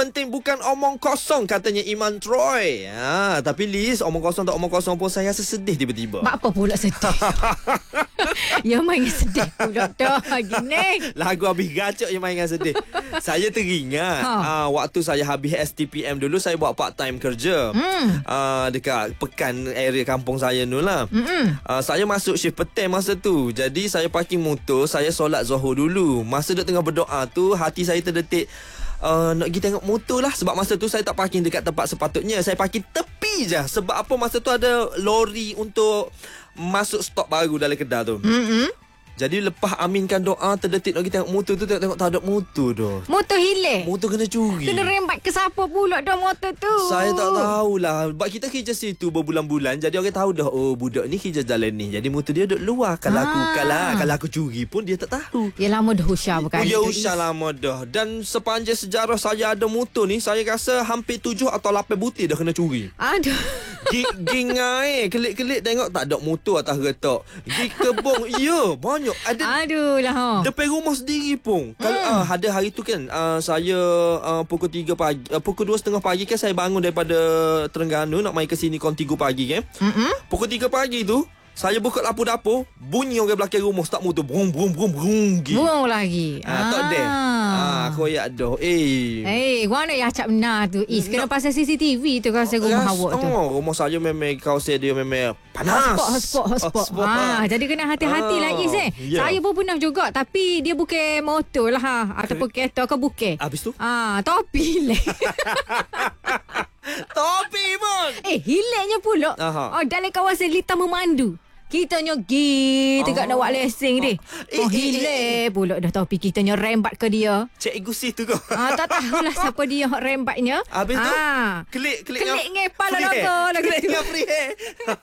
Penting bukan omong kosong, katanya Iman Troy. Tapi Liz, omong kosong tak omong kosong pun saya rasa sedih tiba-tiba. Apa pula sedih? Ya main sedih pula dah gini. Lagu habis gacok yang main dengan sedih. Saya teringat waktu saya habis STPM dulu, saya buat part time kerja dekat Pekan, area kampung saya tu lah. Saya masuk shift petang masa tu. Jadi saya parking motor, saya solat Zuhur dulu. Masa duk tengah berdoa tu, hati saya terdetik, nak pergi tengok motor lah. Sebab masa tu saya tak parking dekat tempat sepatutnya. Saya parking tepi je. Sebab apa, masa tu ada lori untuk masuk stok baru dalam kedai tu. Jadi lepas aminkan doa, terdetik nak pergi tengok motor tu, tengok tak ada motor dah. Motor hilang. Motor kena curi. Kena rembat ke siapa pula dah motor tu? Saya tak tahulah. Sebab kita kerja situ berbulan-bulan, jadi orang tahu dah, oh budak ni kerja jalan ni. Jadi motor dia duduk luar. Kalau aku curi pun dia tak tahu. Ya lama dah usia bukan? Ya usia lama dah. Dan sepanjang sejarah saya ada motor ni, saya rasa hampir 7 atau 8 butir dah kena curi. Aduh. Gingai kelik-kelik tengok tak ada motor atas retak. Gi kebong, ya banyak ada. Aduh lah. Depan rumah sendiri pun. Kalau ada hari tu kan, saya pukul 3 pagi, pukul 2.30 pagi kan saya bangun daripada Terengganu nak mai ke sini kon 3 pagi kan. Pukul 3 pagi tu saya buka lampu dapur, bunyi orang belakang rumah start motor brum brum brum brum gitu. Buang lagi. Tak ada. Koyak dah. Gua nak acap benar tu. Kena pasal CCTV tu kawasan rumah awak tu. Rumah saya memang kawasan dia memang panas. Hotspot. Jadi kena hati-hati lah Is Saya pun pernah juga, tapi dia bukan motor lah ataupun kereta ke bukan. Habis tu? Topi lah. Topi pun. Hilangnya pula. Dalam kawasan Lita Memandu. Kita nyogi tegak nak buat lesen dia. Hilang pula dah topi kita rembat ke dia. Cikgu situ kau. Tak tahulah siapa dia rembatnya. Habis tu klik ngepal logo lagi. Klik dengan free hair.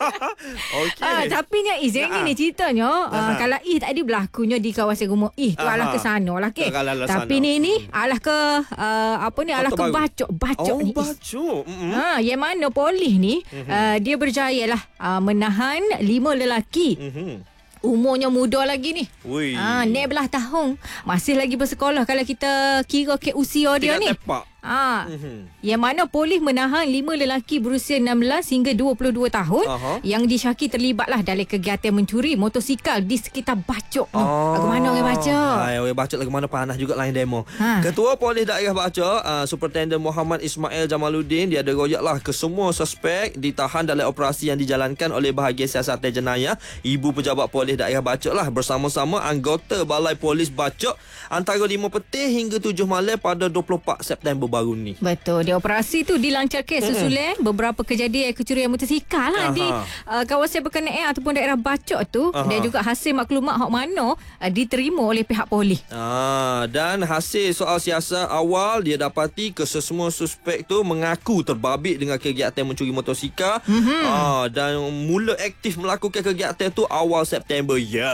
Okey. Tapi nya Iz ni ceritanya kalau Iz tadi berlakunya di kawasan rumah tu alah ke sana lah ke. Tapi ni alah ke apa ni, alah ke bacok ni. Bacok. Yang mana polis ni dia berjaya lah menahan 5 lelaki. Umurnya muda lagi ni. 16 tahun. Masih lagi bersekolah kalau kita kira ke usia dia ni. Yang mana polis menahan 5 lelaki berusia 16 hingga 22 tahun yang disyaki terlibatlah dalam kegiatan mencuri motosikal di sekitar Bacok tu. Lagu mana orang Bacok? Orang Bacok lagu mana panas juga lain demo. Ketua Polis Daerah Bacok, Superintendent Muhammad Ismail Jamaluddin, dia ada royaklah ke semua suspek ditahan dalam operasi yang dijalankan oleh bahagian siasatan jenayah Ibu Pejabat Polis Daerah Bacok lah bersama-sama anggota Balai Polis Bacok antara 5 petang hingga 7 malam pada 24 September baru ni. Betul. Dia operasi tu dilancarkan susulan beberapa kejadian kecurian motosikal lah di kawasan berkenaan ataupun daerah Bacok tu. Dan juga hasil maklumat hak mana diterima oleh pihak polis. Dan hasil soal siasat awal dia dapati kesemua suspek tu mengaku terbabit dengan kegiatan mencuri motosikal. Dan mula aktif melakukan kegiatan tu awal September. Ya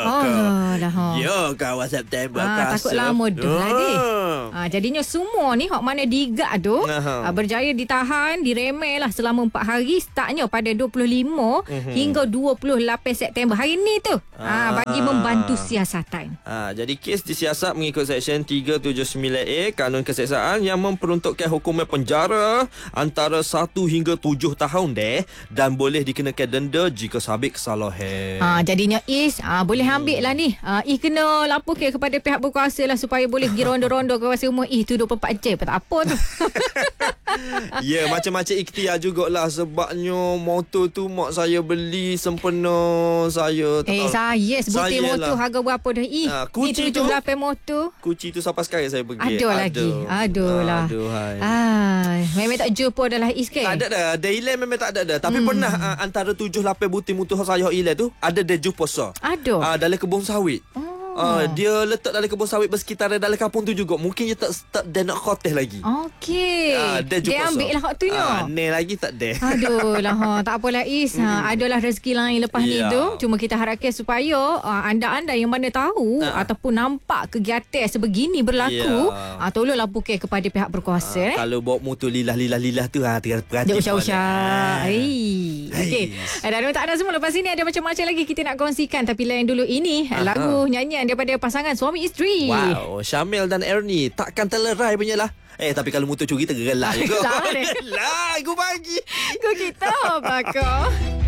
awal September. Takut lama dah lagi. Jadinya semua ni hak mana digak tu berjaya ditahan, diremeh lah selama 4 hari, startnya pada 25 hingga 28 September hari ni tu. Bagi membantu siasatan. Jadi kes disiasat mengikut Seksyen 379A Kanun Keseksaan yang memperuntukkan hukuman penjara antara 1 hingga 7 tahun dan boleh dikenakan denda jika sabit kesalahan. Jadinya Is boleh ambil lah ni. Kena laporkan kepada pihak berkuasa lah supaya boleh pergi ronda-ronda kawasan rumah tu 24 jam. Tak apa tu. Ya, macam-macam ikhtiar jugalah. Sebabnya motor tu mak saya beli sempena saya. Saya sebutir motor harga berapa dah? Kunci tu 7-8 motor. Kunci tu sampai sekarang saya pergi. Ada lagi. Aduh lah. Memang tak jumpa dah lah Is ke? Tak ada dah. Dia hilang memang tak ada dah. Tapi pernah antara 7-8 butir motor saya hilang tu ada dia jumpa sah. Ada. Dalam kebun sawit. Dia letak dalam kebun sawit bersekitaran dalam kampung tu juga. Mungkin dia tak dia nak khoteh lagi. Okey. Dia ambil lah waktu tu. Ni lagi tak ada. Aduh lah. Tak apalah Is. Adalah rezeki lain lepas ni tu. Cuma kita harapkan supaya anda-anda yang mana tahu ataupun nampak kegiatan sebegini berlaku, tolong laporkan kepada pihak berkuasa. Kalau bawa motor lilah tu perhati. Dia usah-usah. Okey. Dan tak ada semua. Lepas ini ada macam-macam lagi kita nak kongsikan. Tapi lain dulu ini lagu nyanyian perkongsian daripada pasangan suami isteri. Wow, Syamil dan Ernie takkan terlerai punya lah. Tapi kalau motor curi tergelak juga. Salah deh. Lah, aku bagi. Kau kita apa kau?